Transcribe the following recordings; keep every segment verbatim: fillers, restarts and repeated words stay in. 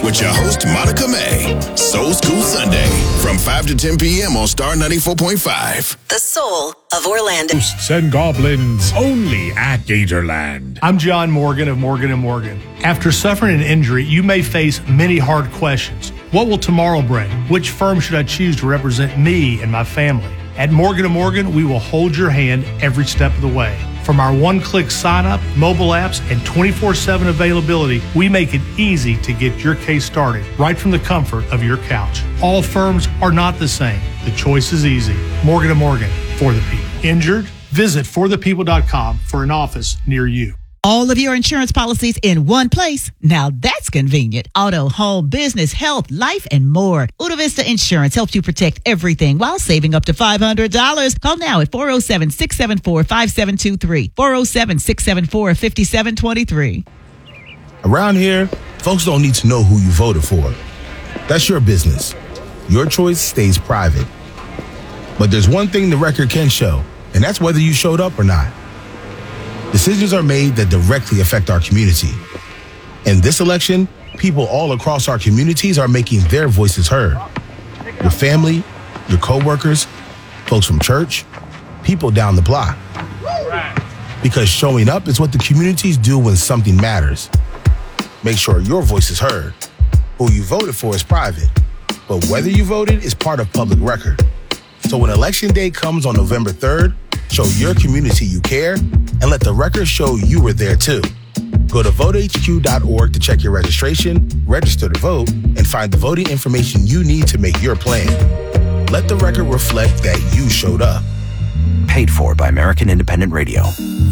with your host, Monica May. Soul School Sunday from five to ten p.m. on Star ninety-four point five. The soul of Orlando. Ghosts and goblins only at Gatorland. I'm John Morgan of Morgan and Morgan. After suffering an injury, you may face many hard questions. What will tomorrow bring? Which firm should I choose to represent me and my family? At Morgan and Morgan, we will hold your hand every step of the way. From our one-click sign-up, mobile apps, and twenty-four seven availability, we make it easy to get your case started right from the comfort of your couch. All firms are not the same. The choice is easy. Morgan and Morgan, for the people. Injured? Visit for the people dot com for an office near you. All of your insurance policies in one place. Now that's convenient. Auto, home, business, health, life, and more. Uda Vista Insurance helps you protect everything while saving up to five hundred dollars. Call now at four oh seven, six seven four, five seven two three. four oh seven, six seven four, five seven two three. Around here, folks don't need to know who you voted for. That's your business. Your choice stays private. But there's one thing the record can show, and that's whether you showed up or not. Decisions are made that directly affect our community. In this election, people all across our communities are making their voices heard. Your family, your coworkers, folks from church, people down the block. Because showing up is what the communities do when something matters. Make sure your voice is heard. Who you voted for is private, but whether you voted is part of public record. So when Election Day comes on November third, show your community you care, and let the record show you were there too. Go to vote h q dot org to check your registration, register to vote, and find the voting information you need to make your plan. Let the record reflect that you showed up. Paid for by American Independent Radio.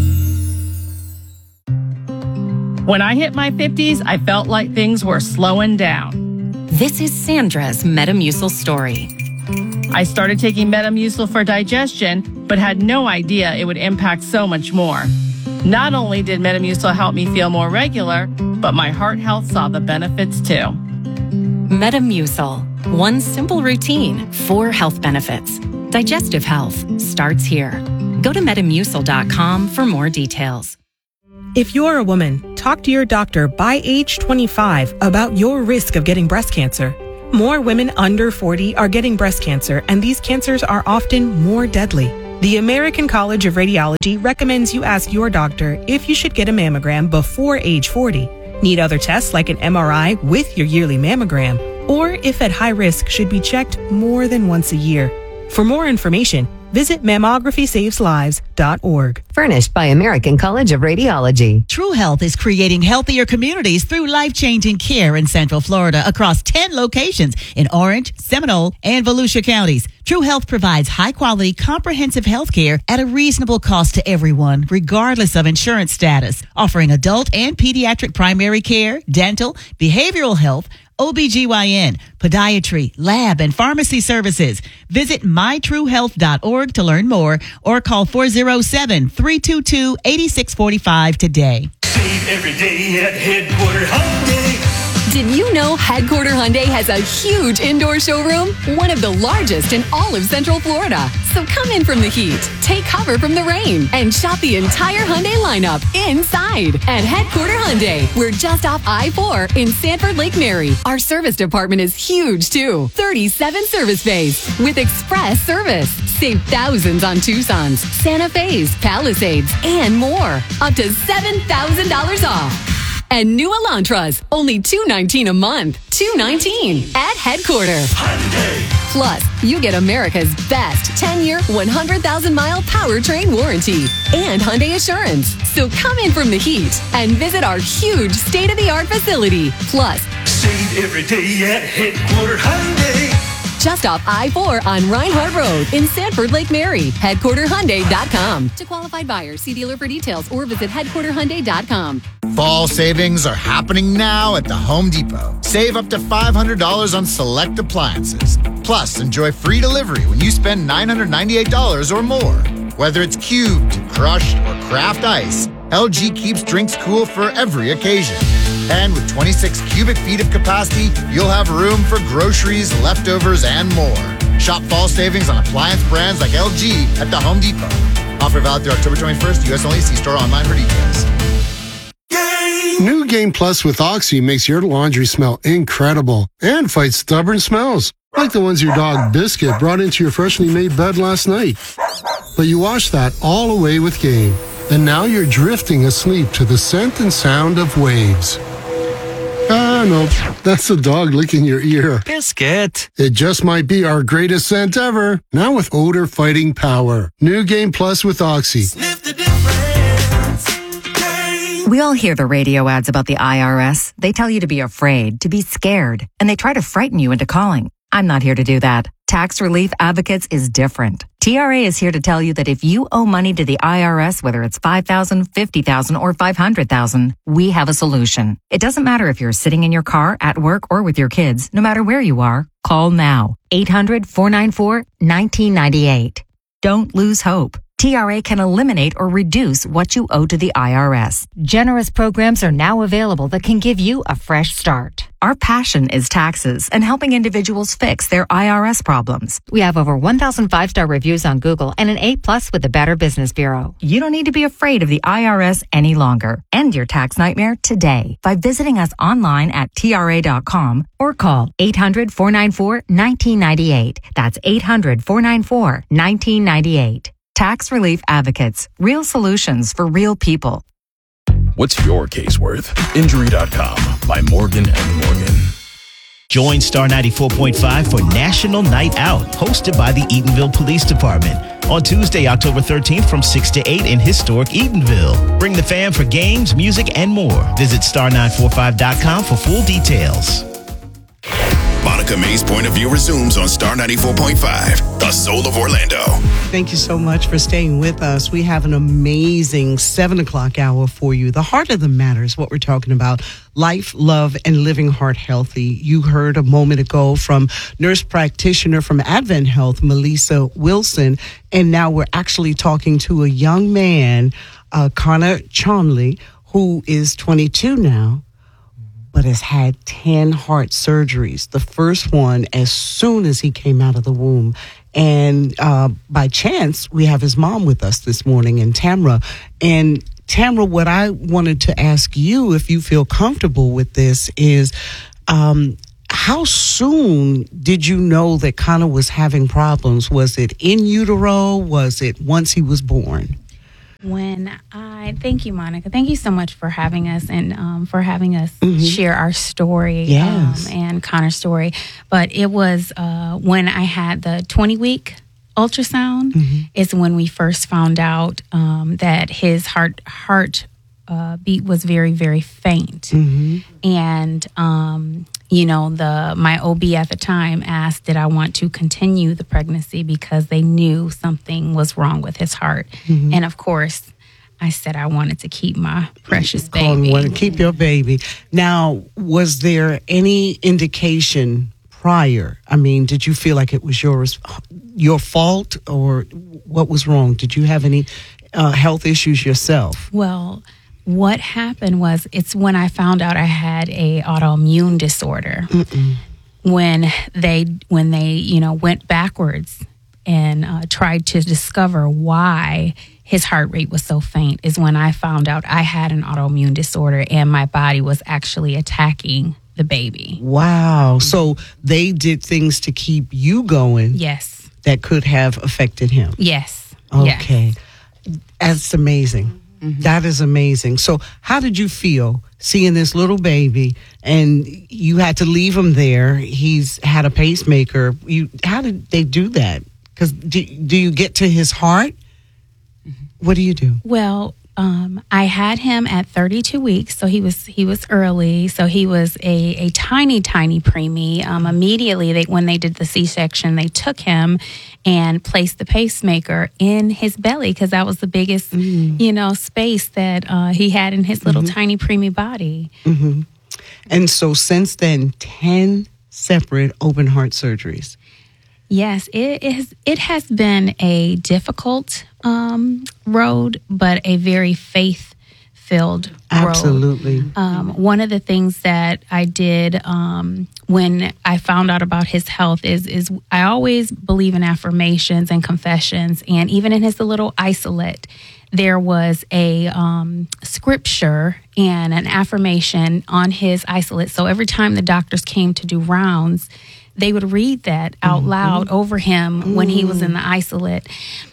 When I hit my fifties, I felt like things were slowing down. This is Sandra's Metamucil story. I started taking Metamucil for digestion, but had no idea it would impact so much more. Not only did Metamucil help me feel more regular, but my heart health saw the benefits too. Metamucil. One simple routine, four health benefits. Digestive health starts here. Go to metamucil dot com for more details. If you're a woman, talk to your doctor by age twenty-five about your risk of getting breast cancer. More women under forty are getting breast cancer, and these cancers are often more deadly. The American College of Radiology recommends you ask your doctor if you should get a mammogram before age forty, need other tests like an M R I with your yearly mammogram, or if at high risk should be checked more than once a year. For more information, visit mammography saves lives dot org. Furnished by American College of Radiology. True Health is creating healthier communities through life-changing care in Central Florida across ten locations in Orange, Seminole, and Volusia counties. True Health provides high-quality, comprehensive health care at a reasonable cost to everyone, regardless of insurance status, offering adult and pediatric primary care, dental, behavioral health, O B G Y N, podiatry, lab, and pharmacy services. Visit my true health dot org to learn more or call four oh seven, three two two, eight six four five today. Save every day at Headquarter Hyundai. Did you know Headquarter Hyundai has a huge indoor showroom? One of the largest in all of Central Florida. So come in from the heat, take cover from the rain, and shop the entire Hyundai lineup inside at Headquarter Hyundai. We're just off I four in Sanford Lake Mary. Our service department is huge too. thirty-seven service bays with express service. Save thousands on Tucsons, Santa Fe's, Palisades, and more. Up to seven thousand dollars off. And new Elantras, only two hundred nineteen dollars a month. two hundred nineteen dollars at Headquarter. Hyundai. Plus, you get America's best ten-year, one hundred thousand mile powertrain warranty and Hyundai Assurance. So come in from the heat and visit our huge state-of-the-art facility. Plus, save every day at Headquarter Hyundai. Just off I four on Reinhardt Road in Sanford Lake Mary. Headquarter Hyundai dot com. To qualified buyers, see dealer for details or visit Headquarter Hyundai dot com. Fall savings are happening now at the Home Depot. Save up to five hundred dollars on select appliances. Plus, enjoy free delivery when you spend nine hundred ninety-eight dollars or more. Whether it's cubed, crushed, or craft ice, L G keeps drinks cool for every occasion. And with twenty-six cubic feet of capacity, you'll have room for groceries, leftovers, and more. Shop fall savings on appliance brands like L G at the Home Depot. Offer valid through October twenty-first. U S only. See store online for details. Game New Game Plus with Oxy makes your laundry smell incredible and fights stubborn smells, like the ones your dog Biscuit brought into your freshly made bed last night. But you wash that all away with Game, and now you're drifting asleep to the scent and sound of waves. Ah, no, that's the dog licking your ear. Biscuit. It just might be our greatest scent ever, now with odor fighting power. New Game Plus with Oxy. Sniff the difference. Game. We all hear the radio ads about the I R S. They tell you to be afraid, to be scared, and they try to frighten you into calling. I'm not here to do that. Tax Relief Advocates is different. T R A is here to tell you that if you owe money to the I R S, whether it's five thousand dollars, fifty thousand dollars, or five hundred thousand dollars, we have a solution. It doesn't matter if you're sitting in your car, at work, or with your kids. No matter where you are, call now. eight hundred, four nine four, one nine nine eight. Don't lose hope. T R A can eliminate or reduce what you owe to the I R S. Generous programs are now available that can give you a fresh start. Our passion is taxes and helping individuals fix their I R S problems. We have over one thousand five-star reviews on Google and an A plus with the Better Business Bureau. You don't need to be afraid of the I R S any longer. End your tax nightmare today by visiting us online at T R A dot com or call eight hundred, four nine four, one nine nine eight. That's eight hundred, four nine four, one nine nine eight. Tax Relief Advocates. Real solutions for real people. What's your case worth? Injury dot com by Morgan and Morgan. Join Star ninety-four point five for National Night Out, hosted by the Eatonville Police Department. On Tuesday, October thirteenth from six to eight in historic Eatonville. Bring the fam for games, music, and more. Visit star nine four five dot com for full details. Monica May's Point of View resumes on Star ninety-four point five, the soul of Orlando. Thank you so much for staying with us. We have an amazing seven o'clock hour for you. The heart of the matter is what we're talking about. Life, love, and living heart healthy. You heard a moment ago from nurse practitioner from Advent Health, Melissa Wilson. And now we're actually talking to a young man, uh, Connor Chomley, who is twenty-two now, but has had ten heart surgeries. The first one as soon as he came out of the womb. And uh, by chance, we have his mom with us this morning, and Tamra. And Tamra, what I wanted to ask you, if you feel comfortable with this, is um, how soon did you know that Connor was having problems? Was it in utero? Was it once he was born? When I, thank you, Monica. Thank you so much for having us and um, for having us mm-hmm. share our story yes. um, and Connor's story. But it was uh, when I had the twenty-week ultrasound mm-hmm. is when we first found out um, that his heart heart uh, beat was very, very faint. Mm-hmm. And um, you know, the my O B at the time asked, did I want to continue the pregnancy because they knew something was wrong with his heart. Mm-hmm. And of course, I said I wanted to keep my precious baby. Want to keep your baby. Now, was there any indication prior? I mean, did you feel like it was your, your fault or what was wrong? Did you have any uh, health issues yourself? Well, what happened was it's when I found out I had a autoimmune disorder. Mm-mm. When they when they you know went backwards and uh, tried to discover why his heart rate was so faint is when I found out I had an autoimmune disorder and my body was actually attacking the baby. Wow. So they did things to keep you going. Yes. That could have affected him. Yes. Okay. Yes. That's amazing. Mm-hmm. That is amazing. So how did you feel seeing this little baby and you had to leave him there? He's had a pacemaker. You, how did they do that? Because do, do you get to his heart? What do you do? Well, um, I had him at thirty-two weeks, so he was he was early. So he was a, a tiny, tiny preemie. Um, immediately, they, when they did the C-section, they took him and placed the pacemaker in his belly because that was the biggest, mm. you know, space that uh, he had in his little mm-hmm. tiny preemie body. Mm-hmm. And so since then, ten separate open heart surgeries. Yes, it is. It has been a difficult um, road, but a very faith-filled filled road. Absolutely. Um, one of the things that I did um, when I found out about his health is is I always believe in affirmations and confessions, and even in his little isolate, there was a um, scripture and an affirmation on his isolate. So every time the doctors came to do rounds, they would read that out mm-hmm. loud over him mm. when he was in the isolate.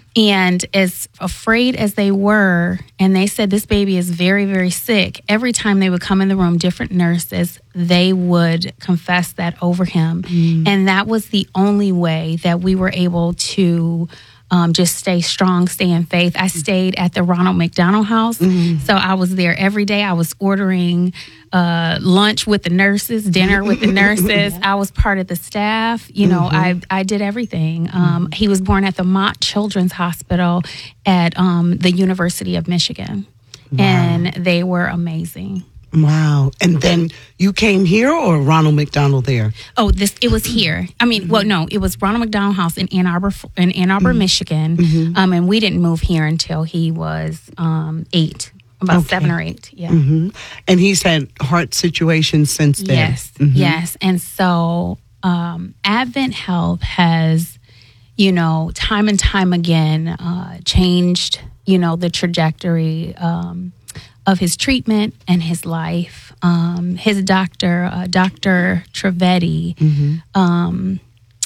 And as afraid as they were, and they said this baby is very, very sick, every time they would come in the room, different nurses, they would confess that over him. Mm. And that was the only way that we were able to um, just stay strong, stay in faith. I stayed at the Ronald McDonald House. Mm. So I was there every day. I was ordering uh, lunch with the nurses, dinner with the nurses. I was part of the staff. You know, mm-hmm. I I did everything. Um, mm-hmm. He was born at the Mott Children's Hospital at um, the University of Michigan. Wow. And they were amazing. Wow. And then you came here or Ronald McDonald there? Oh, this it was here. I mean, mm-hmm. well, no, it was Ronald McDonald House in Ann Arbor, in Ann Arbor, mm-hmm. Michigan. Mm-hmm. Um, and we didn't move here until he was um, eight. About okay. seven or eight, yeah. Mm-hmm. And he's had heart situations since then. Yes, mm-hmm. yes. And so um, Advent Health has, you know, time and time again uh, changed, you know, the trajectory um, of his treatment and his life. Um, his doctor, uh, Doctor Trivedi, mm-hmm. um,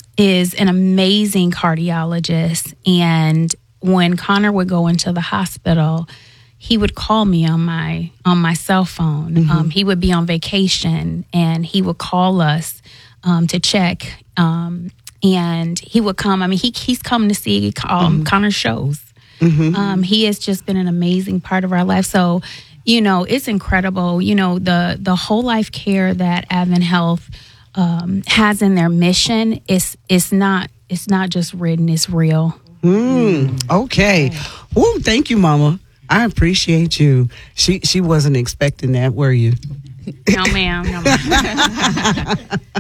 is an amazing cardiologist. And when Connor would go into the hospital, he would call me on my on my cell phone. Mm-hmm. Um, he would be on vacation, and he would call us um, to check. Um, and he would come. I mean, he he's come to see um, mm-hmm. Connor's shows. Mm-hmm. Um, he has just been an amazing part of our life. So, you know, it's incredible. You know, the the whole life care that Advent Health um, has in their mission is is not it's not just written. It's real. Mm, okay. Oh, thank you, Mama. I appreciate you. She she wasn't expecting that, were you? No, ma'am. No, ma'am.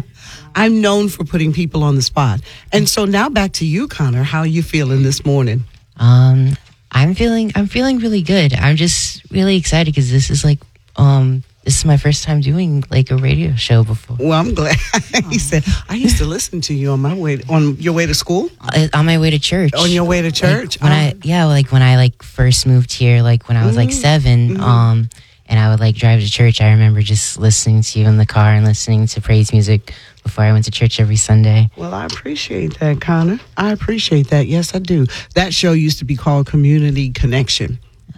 I'm known for putting people on the spot. And so now back to you, Connor. How are you feeling this morning? Um, I'm feeling I'm feeling really good. I'm just really excited because this is like um this is my first time doing like a radio show before. Well, I'm glad. He said, I used to listen to you on my way on your way to school? Uh, on my way to church. On your way to church? Like when oh. I yeah, like when I like first moved here, like when I was mm-hmm. like seven, mm-hmm. um, and I would like drive to church. I remember just listening to you in the car and listening to praise music before I went to church every Sunday. Well, I appreciate that, Connor. I appreciate that. Yes, I do. That show used to be called Community Connection.